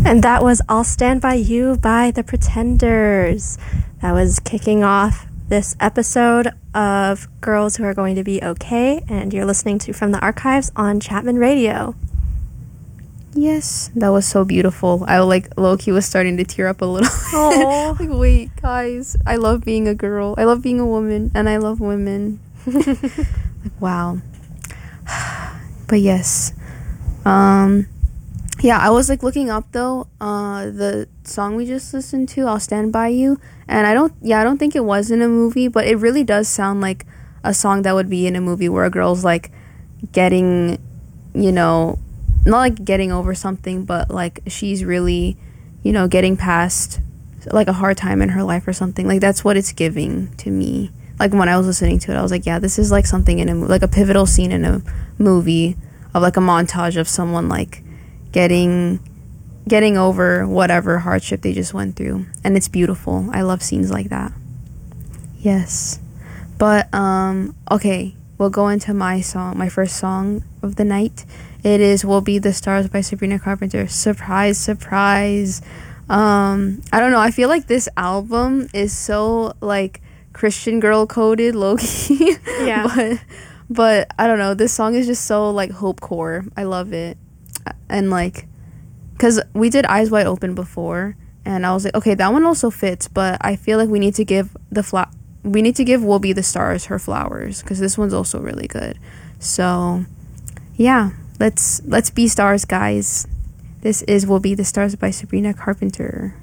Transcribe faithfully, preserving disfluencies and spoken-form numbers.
And that was I'll Stand By You by The Pretenders. That was kicking off this episode of Girls Who Are Going to Be Okay, and you're listening to From the Archives on Chapman Radio. Yes, that was so beautiful. I like low-key was starting to tear up a little. Oh, like, wait, guys, I love being a girl. I love being a woman, and I love women. Like, wow. But yes, um, yeah, I was like looking up though, uh, the song we just listened to, "I'll Stand By You," and I don't, yeah, I don't think it was in a movie, but it really does sound like a song that would be in a movie where a girl's like getting, you know, not like getting over something, but like she's really, you know, getting past like a hard time in her life or something. Like that's what it's giving to me. Like when I was listening to it, I was like, yeah, this is like something in a like a pivotal scene in a movie of like a montage of someone like getting getting over whatever hardship they just went through, and it's beautiful. I love scenes like that. Yes, but um, okay, we'll go into my song, my first song of the night. It is "Will Be the Stars" by Sabrina Carpenter. Surprise, surprise. Um, I don't know. I feel like this album is so like Christian girl coded, low-key. Yeah. but but I don't know. This song is just so like hopecore. I love it. And like, cause we did Eyes Wide Open before, and I was like, okay, that one also fits. But I feel like we need to give the fla- we need to give "Will Be the Stars" her flowers, cause this one's also really good. So yeah. Let's let's be stars, guys. This is "Will Be the Stars" by Sabrina Carpenter.